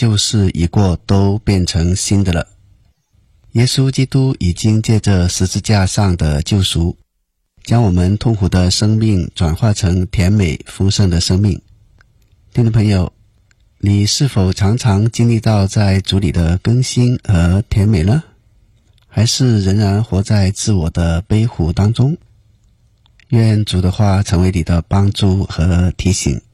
旧事已过，都变成新的了。耶稣基督已经借着十字架上的救赎，将我们痛苦的生命转化成甜美丰盛的生命。听众朋友，你是否常常经历到在主里的更新和甜美呢？还是仍然活在自我的悲苦当中？愿主的话成为你的帮助和提醒。